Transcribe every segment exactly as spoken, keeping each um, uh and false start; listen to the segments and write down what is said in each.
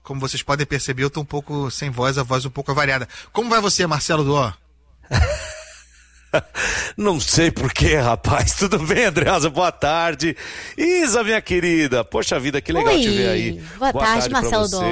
como vocês podem perceber, eu tô um pouco sem voz, a voz um pouco avariada. Como vai você, Marcelo Duó? Não sei porquê, rapaz. Tudo bem, Andreasa? Boa tarde. Isa, minha querida. Poxa vida, que legal Oi. te ver aí. Boa, boa tarde, tarde Marcelo Duó.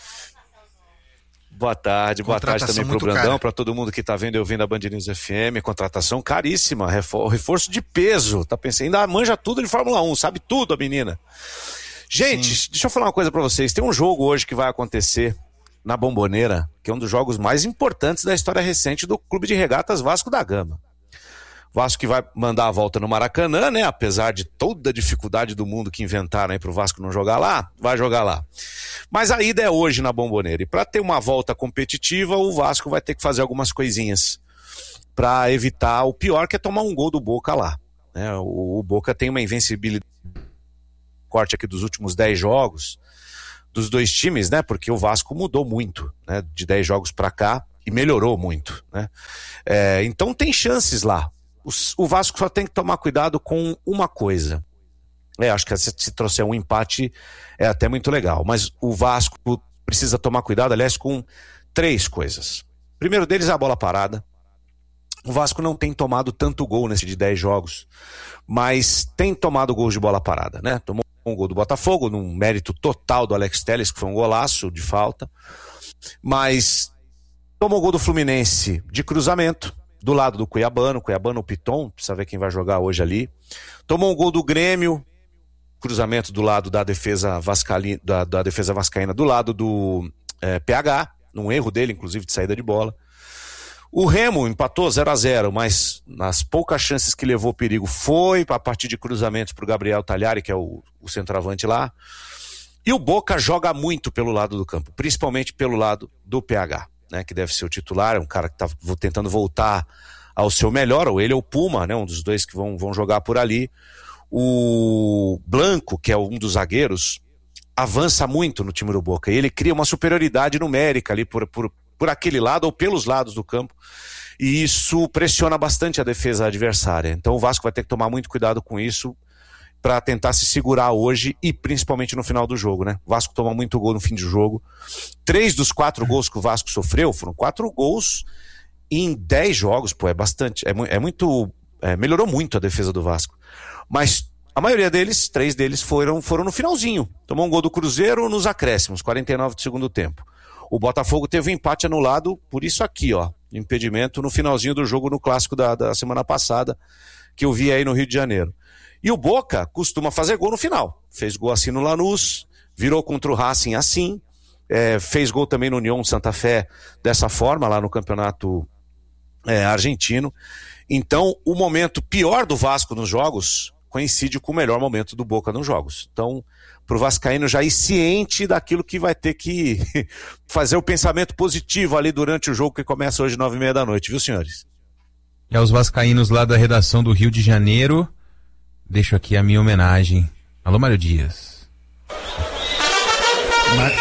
Boa tarde, boa tarde também pro Brandão, para todo mundo que tá vendo e ouvindo a Band News F M. Contratação caríssima, refor- reforço de peso. Tá pensando, ainda manja tudo de Fórmula um, sabe tudo a menina. Gente, Sim. deixa eu falar uma coisa para vocês. Tem um jogo hoje que vai acontecer na Bombonera, que é um dos jogos mais importantes da história recente do Clube de Regatas Vasco da Gama. Vasco que vai mandar a volta no Maracanã, né? Apesar de toda a dificuldade do mundo que inventaram aí pro Vasco não jogar lá, vai jogar lá. Mas a ida é hoje na Bombonera. E para ter uma volta competitiva, o Vasco vai ter que fazer algumas coisinhas para evitar o pior, que é tomar um gol do Boca lá. Né? O, o Boca tem uma invencibilidade, corte aqui dos últimos dez jogos dos dois times, né? Porque o Vasco mudou muito, né? De dez jogos para cá e melhorou muito, né? É, então tem chances lá. O Vasco só tem que tomar cuidado com uma coisa. É, acho que se, se trouxer um empate é até muito legal. Mas o Vasco precisa tomar cuidado, aliás, com três coisas. Primeiro deles é a bola parada. O Vasco não tem tomado tanto gol nesse de dez jogos, mas tem tomado gols de bola parada, né? Tomou um gol do Botafogo, num mérito total do Alex Telles, que foi um golaço de falta. Mas tomou gol do Fluminense de cruzamento, do lado do Cuiabano, Cuiabano o Piton, precisa ver quem vai jogar hoje ali. Tomou um gol do Grêmio, cruzamento do lado da defesa vascaína, da, da defesa vascaína do lado do é, P H, num erro dele, inclusive, de saída de bola. O Remo empatou zero a zero, mas nas poucas chances que levou perigo foi a partir de cruzamentos para o Gabriel Talhari, que é o, o centroavante lá. E o Boca joga muito pelo lado do campo, principalmente pelo lado do P H. Né, que deve ser o titular, é um cara que está tentando voltar ao seu melhor, ou ele ou o Puma, né, um dos dois que vão, vão jogar por ali. O Blanco, que é um dos zagueiros, avança muito no time do Boca, e ele cria uma superioridade numérica ali por, por, por aquele lado ou pelos lados do campo, e isso pressiona bastante a defesa adversária. Então o Vasco vai ter que tomar muito cuidado com isso, para tentar se segurar hoje e principalmente no final do jogo, né? O Vasco toma muito gol no fim de jogo. Três dos quatro gols que o Vasco sofreu foram quatro gols em dez jogos, pô, é bastante, é, é muito, é, melhorou muito a defesa do Vasco. Mas a maioria deles, três deles foram, foram no finalzinho. Tomou um gol do Cruzeiro nos acréscimos, quarenta e nove do segundo tempo. O Botafogo teve um empate anulado por isso aqui, ó, impedimento no finalzinho do jogo no clássico da, da semana passada, que eu vi aí no Rio de Janeiro. E o Boca costuma fazer gol no final. Fez gol assim no Lanús, virou contra o Racing assim, é, fez gol também no União Santa Fé dessa forma, lá no campeonato é, argentino. Então, o momento pior do Vasco nos jogos coincide com o melhor momento do Boca nos jogos. Então, pro vascaíno já ir ciente daquilo que vai ter que fazer o pensamento positivo ali durante o jogo que começa hoje, nove e meia da noite, viu, senhores? E aos vascaínos lá da redação do Rio de Janeiro, deixo aqui a minha homenagem. Alô, Mário Dias. Mas...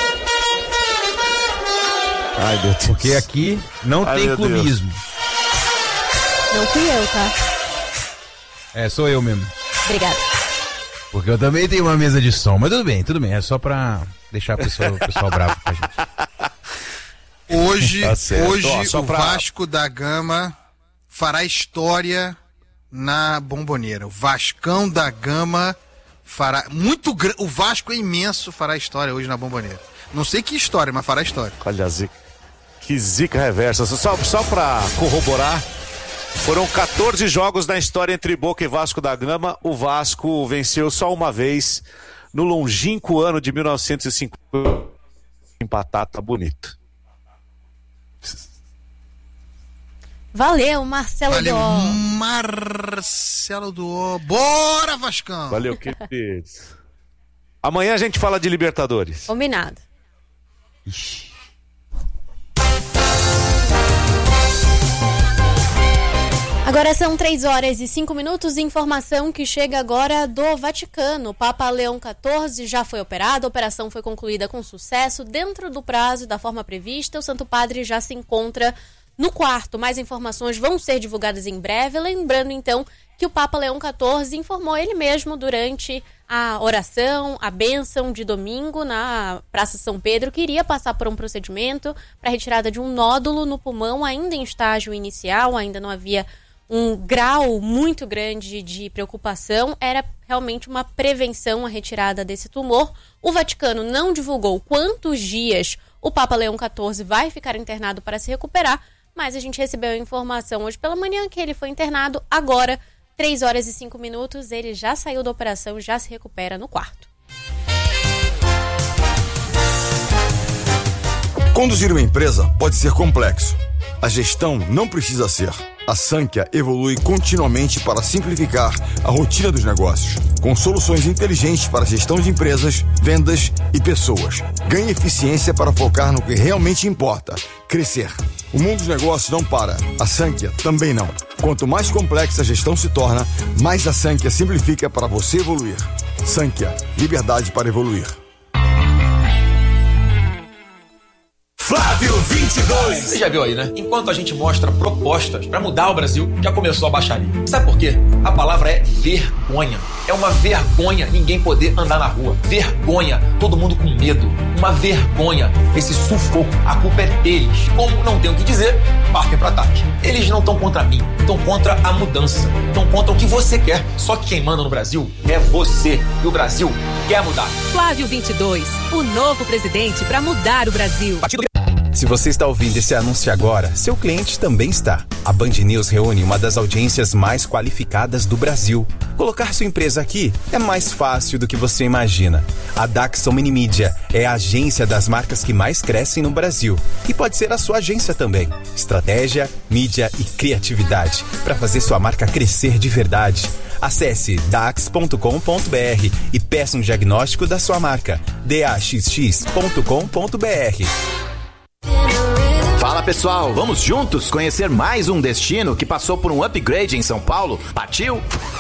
Ai, meu Deus. Porque aqui não Ai, tem clubismo. Deus. Não fui eu, tá? É, sou eu mesmo. Obrigada. Porque eu também tenho uma mesa de som. Mas tudo bem, tudo bem. É só pra deixar o pessoal, o pessoal bravo com a gente. Hoje, tá hoje Ó, o pra... Vasco da Gama fará história na Bombonera. O Vascão da Gama fará muito grande. O Vasco é imenso, fará história hoje na Bombonera. Não sei que história, mas fará história. Olha a zica. Que zica reversa. Só, só pra corroborar, foram quatorze jogos na história entre Boca e Vasco da Gama. O Vasco venceu só uma vez no longínquo ano de mil novecentos e cinquenta. Empatar, tá bonito. Valeu, Marcelo Valeu, Duó. Marcelo Duó. Bora, Vascão! Valeu, queridos. Amanhã a gente fala de Libertadores. Combinado. Ixi. Agora são três horas e cinco minutos. Informação que chega agora do Vaticano. O Papa Leão quatorze já foi operado. A operação foi concluída com sucesso. Dentro do prazo e da forma prevista, o Santo Padre já se encontra no quarto. Mais informações vão ser divulgadas em breve. Lembrando, então, que o Papa Leão quatorze informou ele mesmo durante a oração, a bênção de domingo na Praça São Pedro, que iria passar por um procedimento para retirada de um nódulo no pulmão, ainda em estágio inicial, ainda não havia um grau muito grande de preocupação, era realmente uma prevenção a retirada desse tumor. O Vaticano não divulgou quantos dias o Papa Leão quatorze vai ficar internado para se recuperar, mas a gente recebeu a informação hoje pela manhã que ele foi internado. Agora, três horas e cinco minutos, ele já saiu da operação, já se recupera no quarto. Conduzir uma empresa pode ser complexo. A gestão não precisa ser. A Sankhya evolui continuamente para simplificar a rotina dos negócios, com soluções inteligentes para a gestão de empresas, vendas e pessoas. Ganhe eficiência para focar no que realmente importa, crescer. O mundo dos negócios não para, a Sankhya também não. Quanto mais complexa a gestão se torna, mais a Sankhya simplifica para você evoluir. Sankhya, liberdade para evoluir. Flávio vinte e dois. Você já viu aí, né? Enquanto a gente mostra propostas pra mudar o Brasil, já começou a baixaria. Sabe por quê? A palavra é vergonha. É uma vergonha ninguém poder andar na rua. Vergonha, todo mundo com medo. Uma vergonha, esse sufoco. A culpa é deles. Como não tem o que dizer, partem pro ataque. Eles não estão contra mim, estão contra a mudança. Estão contra o que você quer. Só que quem manda no Brasil é você. E o Brasil quer mudar. Flávio vinte e dois, o novo presidente pra mudar o Brasil. Partido... Se você está ouvindo esse anúncio agora, seu cliente também está. A Band News reúne uma das audiências mais qualificadas do Brasil. Colocar sua empresa aqui é mais fácil do que você imagina. A Daxon Mini Media é a agência das marcas que mais crescem no Brasil. E pode ser a sua agência também. Estratégia, mídia e criatividade para fazer sua marca crescer de verdade. Acesse dax ponto com ponto b r e peça um diagnóstico da sua marca. d a x x ponto com ponto b r. Fala pessoal, vamos juntos conhecer mais um destino que passou por um upgrade em São Paulo? Partiu?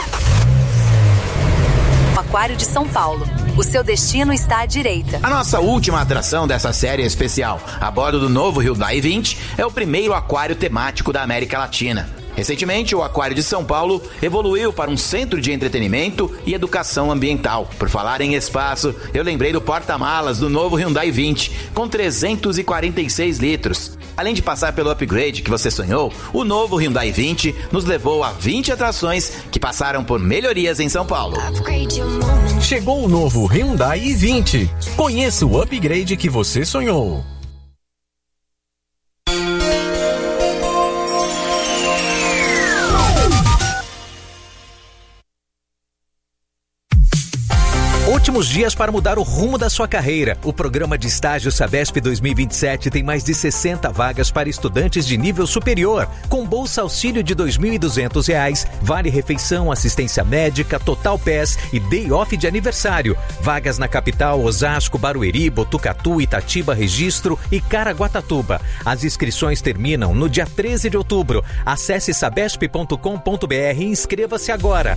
Aquário de São Paulo. O seu destino está à direita. A nossa última atração dessa série especial, a bordo do novo Hyundai vinte, é o primeiro aquário temático da América Latina. Recentemente, o Aquário de São Paulo evoluiu para um centro de entretenimento e educação ambiental. Por falar em espaço, eu lembrei do porta-malas do novo Hyundai vinte, com trezentos e quarenta e seis litros. Além de passar pelo upgrade que você sonhou, o novo Hyundai vinte nos levou a vinte atrações que passaram por melhorias em São Paulo. Chegou o novo Hyundai i vinte. Conheça o upgrade que você sonhou. Últimos dias para mudar o rumo da sua carreira. O programa de estágio Sabesp dois mil e vinte e sete tem mais de sessenta vagas para estudantes de nível superior, com bolsa auxílio de dois mil e duzentos reais, vale refeição, assistência médica, total pass e day off de aniversário. Vagas na capital, Osasco, Barueri, Botucatu, Itatiba, Registro e Caraguatatuba. As inscrições terminam no dia treze de outubro. Acesse sabesp ponto com ponto b r e inscreva-se agora.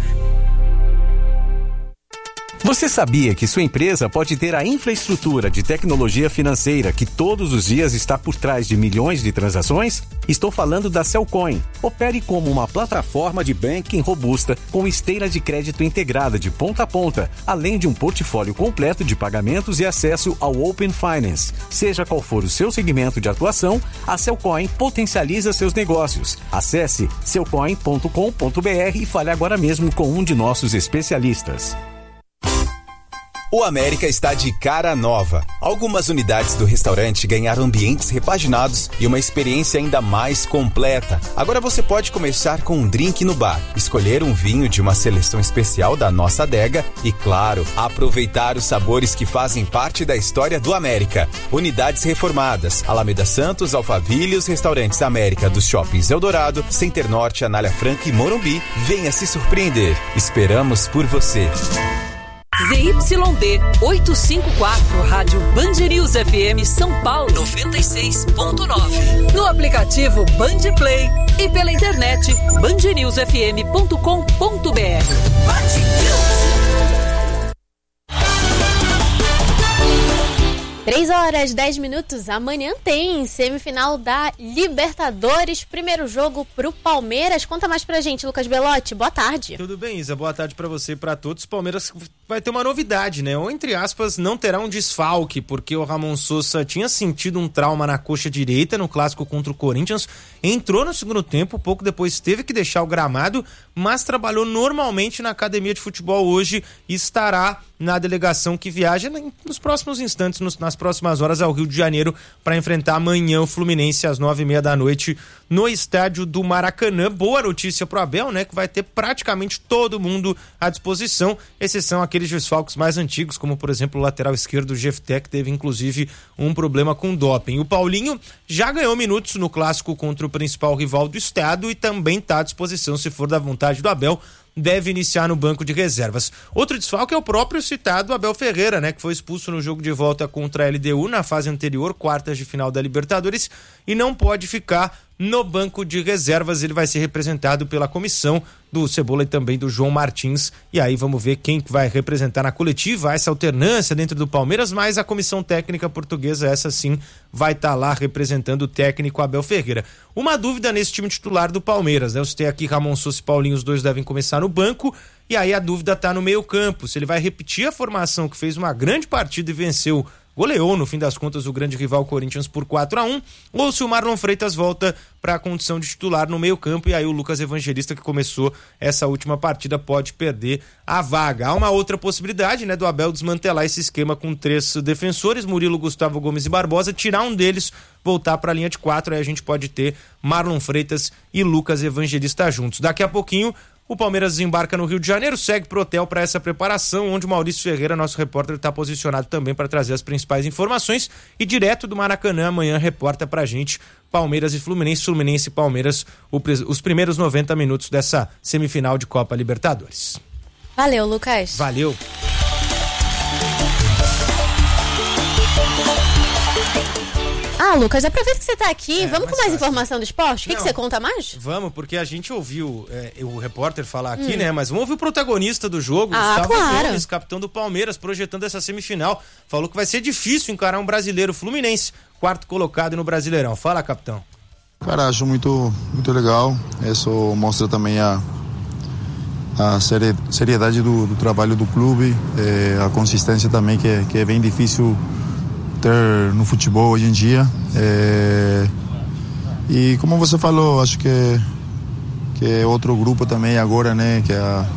Você sabia que sua empresa pode ter a infraestrutura de tecnologia financeira que todos os dias está por trás de milhões de transações? Estou falando da Cellcoin. Opere como uma plataforma de banking robusta com esteira de crédito integrada de ponta a ponta, além de um portfólio completo de pagamentos e acesso ao Open Finance. Seja qual for o seu segmento de atuação, a Cellcoin potencializa seus negócios. Acesse cellcoin ponto com ponto b r e fale agora mesmo com um de nossos especialistas. O América está de cara nova. Algumas unidades do restaurante ganharam ambientes repaginados e uma experiência ainda mais completa. Agora você pode começar com um drink no bar, escolher um vinho de uma seleção especial da nossa adega e, claro, aproveitar os sabores que fazem parte da história do América. Unidades reformadas: Alameda Santos, Alphaville e os restaurantes América dos shoppings Eldorado, Center Norte, Anália Franca e Morumbi. Venha se surpreender. Esperamos por você. Z Y D oitocentos e cinquenta e quatro, Rádio Band News F M São Paulo noventa e seis ponto nove. No aplicativo Band Play e pela internet band news f m ponto com ponto b r. três horas, dez minutos, amanhã tem semifinal da Libertadores, primeiro jogo pro Palmeiras. Conta mais pra gente, Lucas Belotti, boa tarde. Tudo bem, Isa, boa tarde pra você e pra todos. Palmeiras vai ter uma novidade, né? Ou, entre aspas, não terá um desfalque, porque o Ramon Sousa tinha sentido um trauma na coxa direita no clássico contra o Corinthians, entrou no segundo tempo, pouco depois teve que deixar o gramado, mas trabalhou normalmente na academia de futebol hoje e estará na delegação que viaja nos próximos instantes, nos, nas próximas horas ao Rio de Janeiro para enfrentar amanhã o Fluminense às nove e meia da noite no estádio do Maracanã. Boa notícia pro Abel, né? Que vai ter praticamente todo mundo à disposição, exceção aqueles desfalques mais antigos, como por exemplo o lateral esquerdo Jefté, que teve inclusive um problema com doping. O Paulinho já ganhou minutos no clássico contra o principal rival do estado e também está à disposição, se for da vontade do Abel, deve iniciar no banco de reservas. Outro desfalque é o próprio citado Abel Ferreira, né, que foi expulso no jogo de volta contra a L D U na fase anterior, quartas de final da Libertadores, e não pode ficar no banco de reservas. Ele vai ser representado pela comissão do Cebola e também do João Martins, e aí vamos ver quem vai representar na coletiva, essa alternância dentro do Palmeiras, mas a comissão técnica portuguesa, essa sim, vai estar tá lá representando o técnico Abel Ferreira. Uma dúvida nesse time titular do Palmeiras, né? Eu citei aqui Ramon Sousa e Paulinho, os dois devem começar no banco, e aí a dúvida tá no meio campo, se ele vai repetir a formação que fez uma grande partida e venceu, goleou no fim das contas o grande rival Corinthians por quatro a um, ou se o Marlon Freitas volta para a condição de titular no meio campo, e aí o Lucas Evangelista, que começou essa última partida, pode perder a vaga. Há uma outra possibilidade, né, do Abel desmantelar esse esquema com três defensores, Murilo, Gustavo Gomes e Barbosa, tirar um deles, voltar para a linha de quatro, aí a gente pode ter Marlon Freitas e Lucas Evangelista juntos. Daqui a pouquinho o Palmeiras desembarca no Rio de Janeiro, segue pro hotel para essa preparação, onde o Maurício Ferreira, nosso repórter, está posicionado também para trazer as principais informações, e direto do Maracanã amanhã reporta pra gente Palmeiras e Fluminense, Fluminense e Palmeiras, o, os primeiros noventa minutos dessa semifinal de Copa Libertadores. Valeu, Lucas. Valeu. Ah, Lucas, aproveita que você tá aqui, é, vamos com mais fácil. Informação do esporte? O que, que você conta mais? Vamos, porque a gente ouviu é, o repórter falar aqui, hum. né? Mas vamos ouvir o protagonista do jogo, ah, Gustavo claro. Gomes, capitão do Palmeiras, projetando essa semifinal. Falou que vai ser difícil encarar um brasileiro, Fluminense, quarto colocado no Brasileirão. Fala, capitão. Cara, acho muito, muito legal. Isso mostra também a, a seriedade do, do trabalho do clube, é, a consistência também, que é, que é bem difícil ter no futebol hoje em dia. É, e como você falou, acho que, que é outro grupo também agora, né, que a,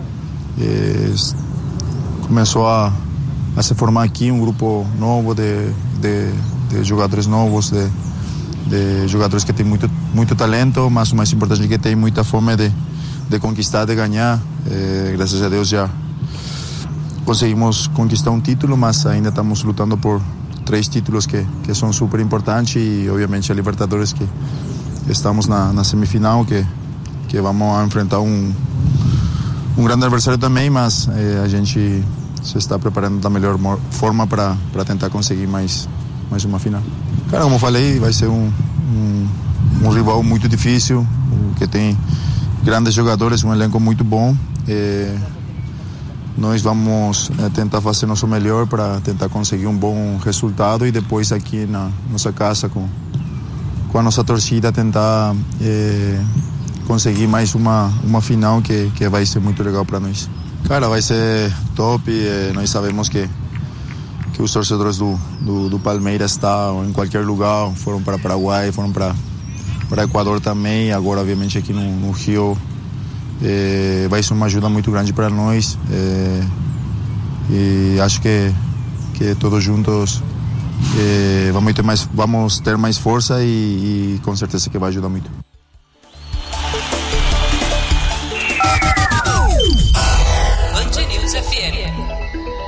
é, começou a, a se formar aqui um grupo novo de, de, de jogadores novos, de, de jogadores que têm muito, muito talento, mas o mais importante é que tem muita fome de, de conquistar, de ganhar. É, graças a Deus já conseguimos conquistar um título, mas ainda estamos lutando por três títulos que, que são super importantes, e obviamente a Libertadores, que estamos na, na semifinal, que, que vamos enfrentar um, um grande adversário também, mas eh, a gente se está preparando da melhor forma para tentar conseguir mais, mais uma final. Cara, como falei, vai ser um, um, um rival muito difícil, que tem grandes jogadores, um elenco muito bom. Eh, Nós vamos é, tentar fazer nosso melhor para tentar conseguir um bom resultado, e depois aqui na nossa casa com, com a nossa torcida tentar é, conseguir mais uma, uma final que, que vai ser muito legal para nós. Cara, vai ser top. É, nós sabemos que, que os torcedores do, do, do Palmeiras estão em qualquer lugar, foram para Paraguai, foram para para Equador também, agora obviamente aqui no, no Rio. É, vai ser uma ajuda muito grande para nós, é, e acho que, que todos juntos é, vamos, ter mais, vamos ter mais força, e, e com certeza que vai ajudar muito. Band News F M.